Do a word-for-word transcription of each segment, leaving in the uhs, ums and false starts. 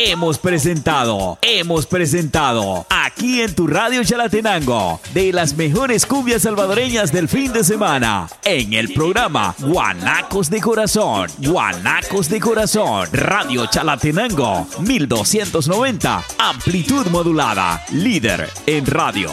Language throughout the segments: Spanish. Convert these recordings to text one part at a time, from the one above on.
hemos presentado, hemos presentado aquí en tu radio Chalatenango de las mejores cumbias salvadoreñas del fin de semana en el programa Guanacos de Corazón, Guanacos de Corazón, Radio Chalatenango mil doscientos noventa, amplitud modulada, líder en radio.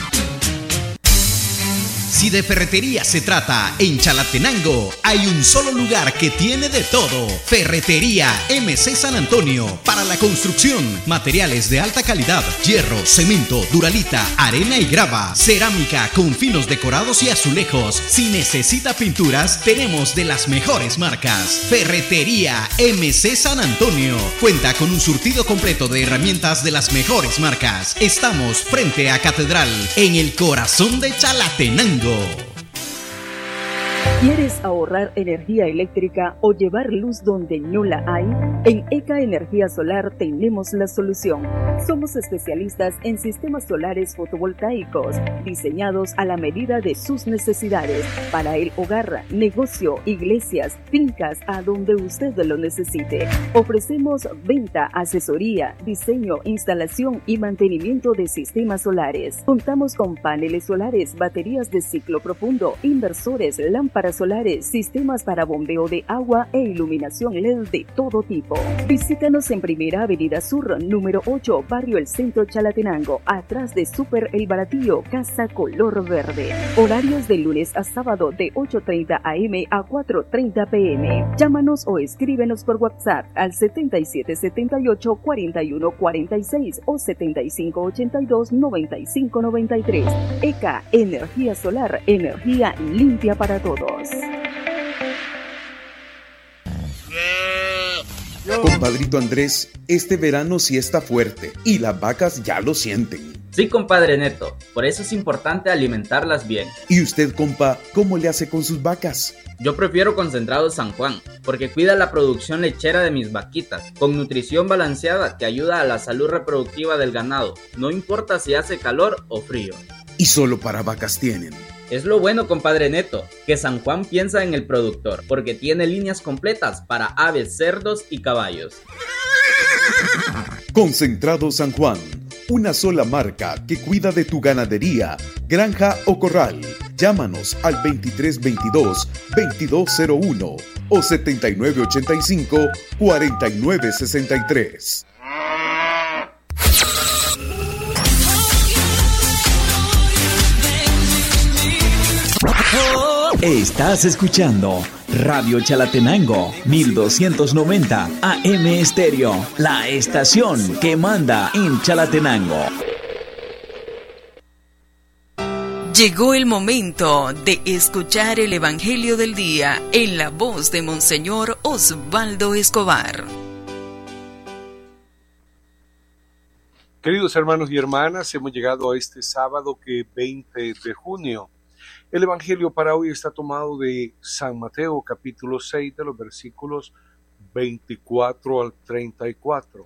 Si de ferretería se trata, en Chalatenango hay un solo lugar que tiene de todo. Ferretería M C San Antonio. Para la construcción, materiales de alta calidad, hierro, cemento, duralita, arena y grava, cerámica con finos decorados y azulejos. Si necesita pinturas, tenemos de las mejores marcas. Ferretería M C San Antonio. Cuenta con un surtido completo de herramientas de las mejores marcas. Estamos frente a Catedral, en el corazón de Chalatenango. ¿Quieres ahorrar energía eléctrica o llevar luz donde no la hay? En ECA Energía Solar tenemos la solución. Somos especialistas en sistemas solares fotovoltaicos diseñados a la medida de sus necesidades para el hogar, negocio, iglesias, fincas, a donde usted lo necesite. Ofrecemos venta, asesoría, diseño, instalación y mantenimiento de sistemas solares. Contamos con paneles solares, baterías de ciclo profundo, inversores, lámparas solares, sistemas para bombeo de agua e iluminación L E D de todo tipo. Visítanos en Primera Avenida Sur, número ocho, Barrio El Centro, Chalatenango, atrás de Super El Baratillo, Casa Color Verde. Horarios de lunes a sábado de ocho treinta a eme a cuatro treinta pe eme. Llámanos o escríbenos por WhatsApp al setenta y siete setenta y ocho cuarenta y uno cuarenta y seis o setenta y cinco ochenta y dos noventa y cinco noventa y tres. ECA Energía Solar, energía limpia para todos. Compadrito Andrés, este verano sí está fuerte y las vacas ya lo sienten. Sí, compadre Neto, por eso es importante alimentarlas bien. ¿Y usted, compa, cómo le hace con sus vacas? Yo prefiero Concentrado San Juan, porque cuida la producción lechera de mis vaquitas, con nutrición balanceada que ayuda a la salud reproductiva del ganado, no importa si hace calor o frío. ¿Y solo para vacas tienen? Es lo bueno, compadre Neto, que San Juan piensa en el productor, porque tiene líneas completas para aves, cerdos y caballos. Concentrado San Juan, una sola marca que cuida de tu ganadería, granja o corral. Llámanos al veintitrés veintidós veintidós cero uno o setenta y nueve ochenta y cinco cuarenta y nueve sesenta y tres. Estás escuchando Radio Chalatenango mil doscientos noventa A M Estéreo, la estación que manda en Chalatenango. Llegó el momento de escuchar el Evangelio del Día en la voz de Monseñor Osvaldo Escobar. Queridos hermanos y hermanas, hemos llegado a este sábado que veinte de junio. El Evangelio para hoy está tomado de San Mateo, capítulo seis, de los versículos veinticuatro al treinta y cuatro.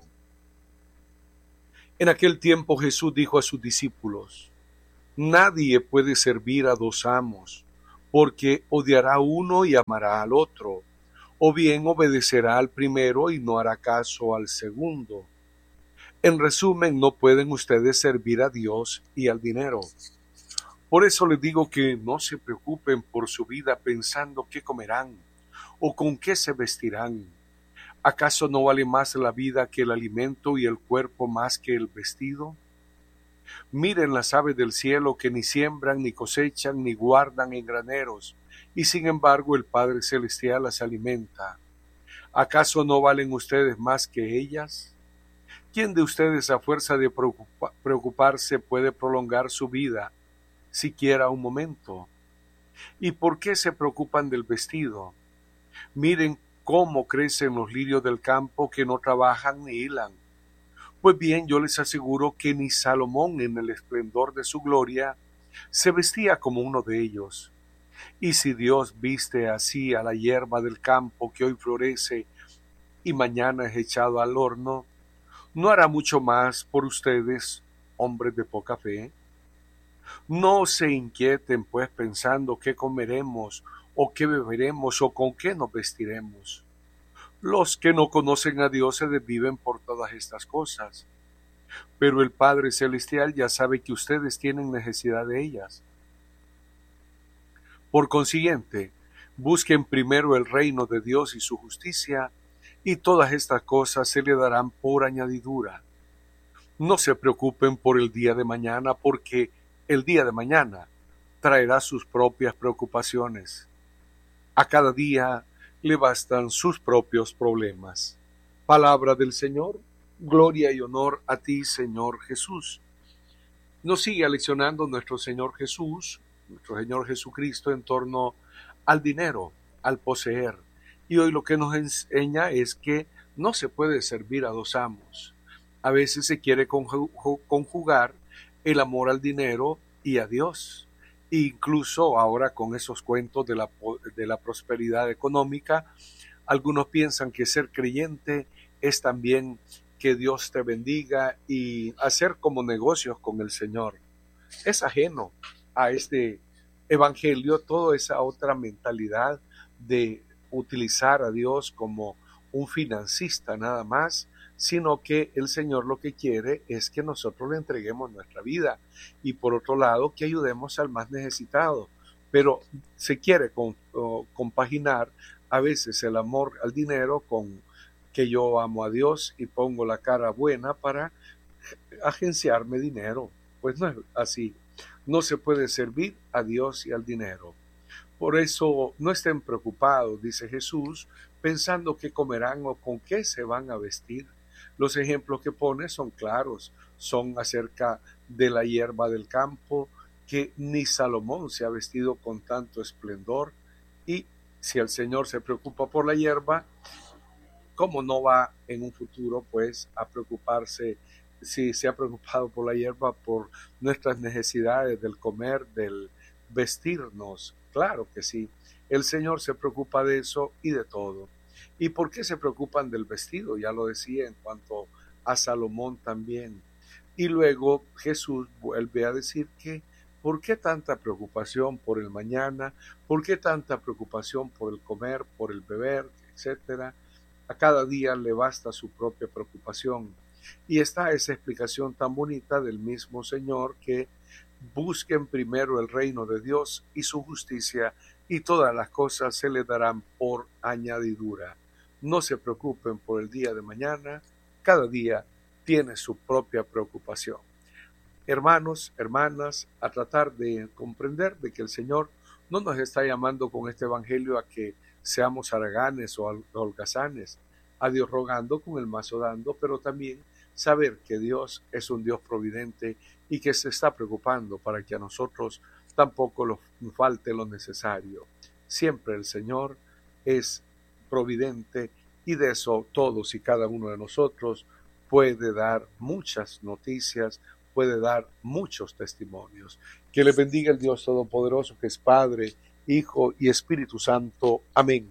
En aquel tiempo Jesús dijo a sus discípulos: nadie puede servir a dos amos, porque odiará a uno y amará al otro, o bien obedecerá al primero y no hará caso al segundo. En resumen, no pueden ustedes servir a Dios y al dinero. Por eso les digo que no se preocupen por su vida pensando qué comerán o con qué se vestirán. ¿Acaso no vale más la vida que el alimento y el cuerpo más que el vestido? Miren las aves del cielo que ni siembran, ni cosechan, ni guardan en graneros, y sin embargo el Padre Celestial las alimenta. ¿Acaso no valen ustedes más que ellas? ¿Quién de ustedes a fuerza de preocupa- preocuparse puede prolongar su vida siquiera un momento? ¿Y por qué se preocupan del vestido? Miren cómo crecen los lirios del campo, que no trabajan ni hilan. Pues bien, yo les aseguro que ni Salomón en el esplendor de su gloria se vestía como uno de ellos. Y si Dios viste así a la hierba del campo que hoy florece y mañana es echado al horno, ¿no hará mucho más por ustedes, hombres de poca fe? No se inquieten pues pensando qué comeremos o qué beberemos o con qué nos vestiremos. Los que no conocen a Dios se desviven por todas estas cosas, pero el Padre Celestial ya sabe que ustedes tienen necesidad de ellas. Por consiguiente, busquen primero el reino de Dios y su justicia, y todas estas cosas se le darán por añadidura. No se preocupen por el día de mañana, porque el día de mañana traerá sus propias preocupaciones. A cada día le bastan sus propios problemas. Palabra del Señor, gloria y honor a ti, Señor Jesús. Nos sigue aleccionando nuestro Señor Jesús, nuestro Señor Jesucristo, en torno al dinero, al poseer. Y hoy lo que nos enseña es que no se puede servir a dos amos. A veces se quiere conjugar el amor al dinero y a Dios. Incluso ahora con esos cuentos de la, de la prosperidad económica, algunos piensan que ser creyente es también que Dios te bendiga y hacer como negocios con el Señor. Es ajeno a este evangelio toda esa otra mentalidad de utilizar a Dios como un financista nada más, sino que el Señor lo que quiere es que nosotros le entreguemos nuestra vida y por otro lado que ayudemos al más necesitado, pero se quiere con, uh, compaginar a veces el amor al dinero con que yo amo a Dios y pongo la cara buena para agenciarme dinero. Pues no es así, no se puede servir a Dios y al dinero. Por eso no estén preocupados, dice Jesús, pensando qué comerán o con qué se van a vestir. Los ejemplos que pone son claros, son acerca de la hierba del campo, que ni Salomón se ha vestido con tanto esplendor, y si el Señor se preocupa por la hierba, ¿cómo no va en un futuro pues a preocuparse, si se ha preocupado por la hierba, por nuestras necesidades del comer, del vestirnos? Claro que sí, el Señor se preocupa de eso y de todo. ¿Y por qué se preocupan del vestido? Ya lo decía en cuanto a Salomón también. Y luego Jesús vuelve a decir que ¿por qué tanta preocupación por el mañana? ¿Por qué tanta preocupación por el comer, por el beber, etcétera? A cada día le basta su propia preocupación. Y está esa explicación tan bonita del mismo Señor que busquen primero el reino de Dios y su justicia y todas las cosas se le darán por añadidura. No se preocupen por el día de mañana, cada día tiene su propia preocupación. Hermanos, hermanas, a tratar de comprender de que el Señor no nos está llamando con este evangelio a que seamos haraganes o holgazanes, a Dios rogando con el mazo dando, pero también saber que Dios es un Dios providente y que se está preocupando para que a nosotros tampoco nos falte lo necesario. Siempre el Señor es providente y de eso todos y cada uno de nosotros puede dar muchas noticias, puede dar muchos testimonios. Que le bendiga el Dios Todopoderoso, que es Padre, Hijo y Espíritu Santo. Amén.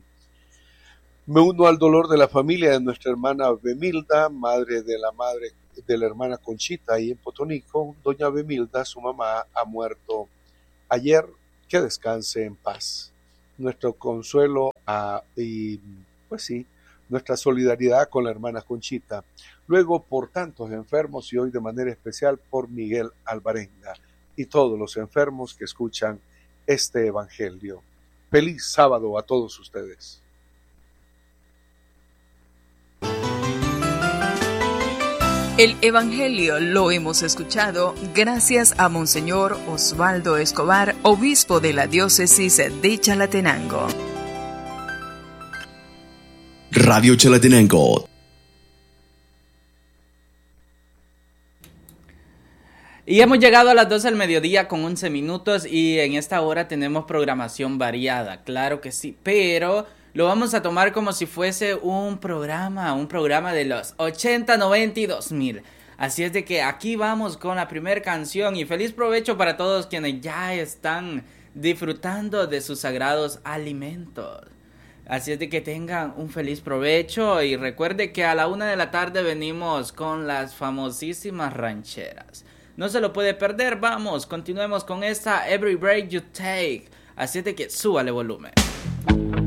Me uno al dolor de la familia de nuestra hermana Bemilda, madre de la madre de la hermana Conchita, ahí en Potonico. Doña Bemilda, su mamá, ha muerto ayer. Que descanse en paz. Nuestro consuelo a, y pues sí, nuestra solidaridad con la hermana Conchita. Luego por tantos enfermos y hoy de manera especial por Miguel Alvarenga y todos los enfermos que escuchan este evangelio. Feliz sábado a todos ustedes. El Evangelio lo hemos escuchado gracias a Monseñor Osvaldo Escobar, obispo de la diócesis de Chalatenango. Radio Chalatenango. Y hemos llegado a las doce del mediodía con once minutos y en esta hora tenemos programación variada, claro que sí, pero lo vamos a tomar como si fuese un programa, un programa de los ochenta, noventa y dos mil. Así es de que aquí vamos con la primera canción y feliz provecho para todos quienes ya están disfrutando de sus sagrados alimentos. Así es de que tengan un feliz provecho y recuerde que a la una de la tarde venimos con las famosísimas rancheras. No se lo puede perder, vamos, continuemos con esta Every Break You Take. Así es de que súbale volumen.